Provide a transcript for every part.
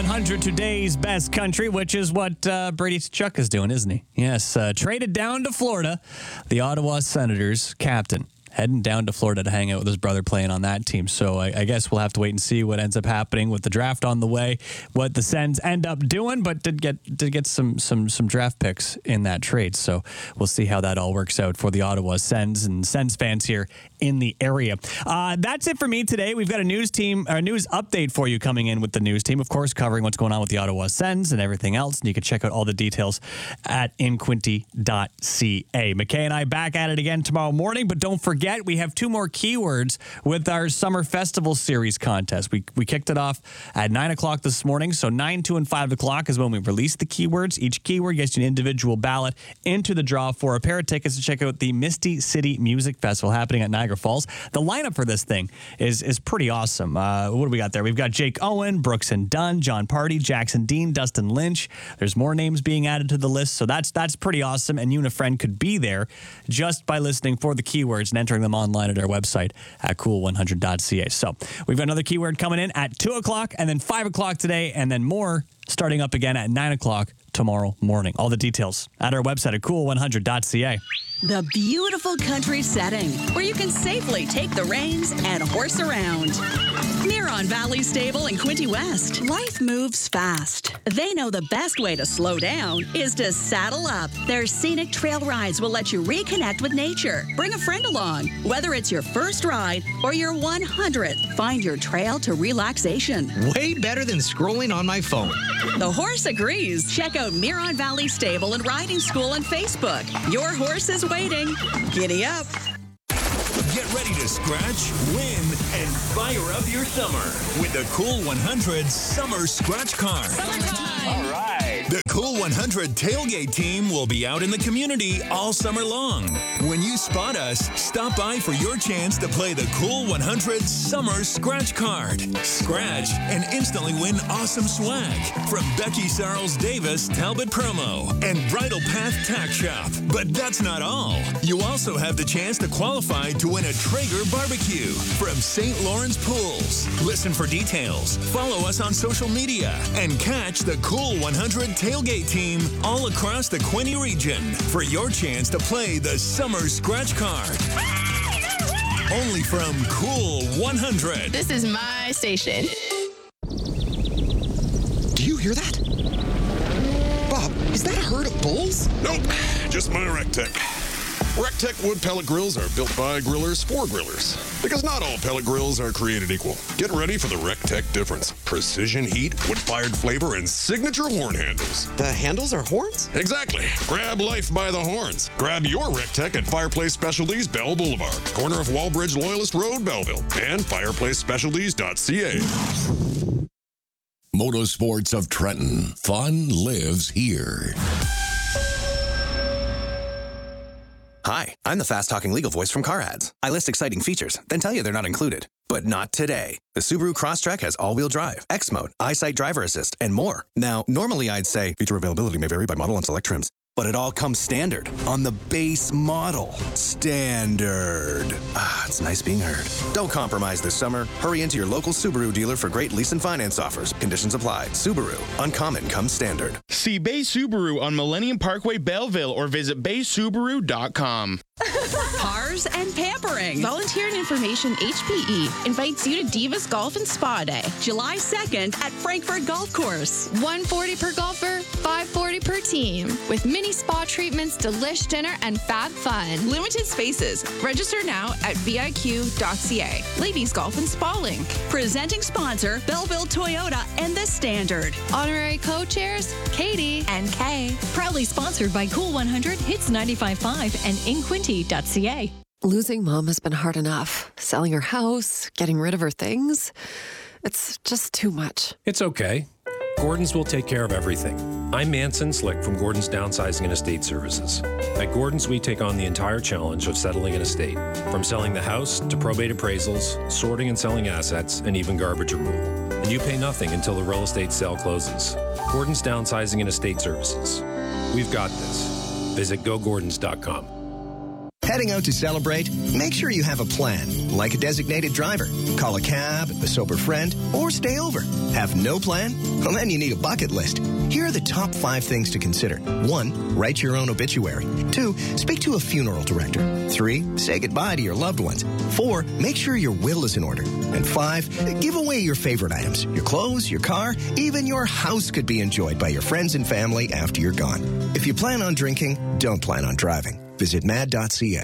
100, today's best country, which is what Brady Tkachuk is doing, isn't he? Yes, traded down to Florida, the Ottawa Senators captain. Heading down to Florida to hang out with his brother playing on that team. So I guess we'll have to wait and see what ends up happening with the draft on the way, what the Sens end up doing, but did get some draft picks in that trade. So we'll see how that all works out for the Ottawa Sens and Sens fans here in the area. That's it for me today. We've got a news update for you coming in with the news team, of course, covering what's going on with the Ottawa Sens and everything else. And you can check out all the details at inquinty.ca. McKay and I back at it again tomorrow morning, but don't forget, we have 2 more keywords with our Summer Festival Series contest. We kicked it off at 9 o'clock this morning, so 9, 2, and 5 o'clock is when we release the keywords. Each keyword gets you an individual ballot into the draw for a pair of tickets to check out the Misty City Music Festival happening at Niagara Falls. The lineup for this thing is pretty awesome. What do we got there? We've got Jake Owen, Brooks and Dunn, John Party, Jackson Dean, Dustin Lynch. There's more names being added to the list, so that's pretty awesome, and you and a friend could be there just by listening for the keywords and entering them online at our website at cool100.ca. So we've got another keyword coming in at 2 o'clock and then 5 o'clock today, and then more starting up again at 9 o'clock tomorrow morning. All the details at our website at cool100.ca. The beautiful country setting where you can safely take the reins and horse around. Miron Valley Stable in Quinte West. Life moves fast. They know the best way to slow down is to saddle up. Their scenic trail rides will let you reconnect with nature. Bring a friend along. Whether it's your first ride or your 100th, find your trail to relaxation. Way better than scrolling on my phone. The horse agrees. Check out Miron Valley Stable and Riding School on Facebook. Your horse is waiting. Giddy up. Get ready to scratch, win, and fire up your summer with the Cool 100 Summer Scratch Card. All right. The Cool 100 tailgate team will be out in the community all summer long. When you spot us, stop by for your chance to play the Cool 100 Summer Scratch Card. Scratch and instantly win awesome swag from Becky Sarles Davis Talbot Promo and Bridal Path Tack Shop. But that's not all. You also have the chance to qualify to win a Traeger barbecue from St. Lawrence Pools. Listen for details, follow us on social media, and catch the Cool 100 tailgate team all across the Quinte region for your chance to play the Summer Scratch Card. Only from Cool 100. This is my station. Do you hear that? Bob, is that a herd of bulls? Nope, just my RecTech. RecTech wood pellet grills are built by grillers for grillers. Because not all pellet grills are created equal. Get ready for the RecTech difference. Precision heat, wood-fired flavor, and signature horn handles. The handles are horns? Exactly. Grab life by the horns. Grab your RecTech at Fireplace Specialties, Bell Boulevard, corner of Wallbridge Loyalist Road, Belleville, and fireplacespecialties.ca. Motorsports of Trenton. Fun lives here. Hi, I'm the fast-talking legal voice from Car Ads. I list exciting features, then tell you they're not included. But not today. The Subaru Crosstrek has all-wheel drive, X-Mode, EyeSight Driver Assist, and more. Now, normally I'd say feature availability may vary by model and select trims, but it all comes standard on the base model. Standard. Ah, it's nice being heard. Don't compromise this summer. Hurry into your local Subaru dealer for great lease and finance offers. Conditions apply. Subaru. Uncommon comes standard. See Bay Subaru on Millennium Parkway, Belleville, or visit baysubaru.com. Cars and pampering. Volunteer and Information HPE invites you to Divas Golf and Spa Day. July 2nd at Frankfurt Golf Course. $140 per golfer, $540 per team. With mini spa treatments, delish dinner, and fab fun. Limited spaces. Register now at viq.ca. Ladies Golf and Spa Link. Presenting sponsor, Belleville Toyota and The Standard. Honorary co-chairs, Katie and Kay. Proudly sponsored by Cool 100, Hits 95.5, and inquinty.ca. Losing Mom has been hard enough. Selling her house, getting rid of her things. It's just too much. It's okay. Gordon's will take care of everything. I'm Manson Slick from Gordon's Downsizing and Estate Services. At Gordon's, we take on the entire challenge of settling an estate, from selling the house to probate appraisals, sorting and selling assets, and even garbage removal. And you pay nothing until the real estate sale closes. Gordon's Downsizing and Estate Services. We've got this. Visit gogordons.com. Heading out to celebrate? Make sure you have a plan, like a designated driver. Call a cab, a sober friend, or stay over. Have no plan? Well, then you need a bucket list. Here are the top 5 things to consider. 1, write your own obituary. 2, speak to a funeral director. 3, say goodbye to your loved ones. 4, make sure your will is in order. And 5, give away your favorite items. Your clothes, your car, even your house could be enjoyed by your friends and family after you're gone. If you plan on drinking, don't plan on driving. Visit mad.ca.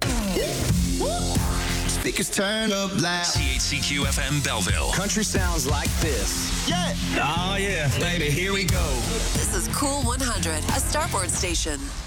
Speakers turn up loud. CHCQ FM Belleville. Country sounds like this. Yeah. Oh, yeah, baby. Here we go. This is Cool 100, a Starboard station.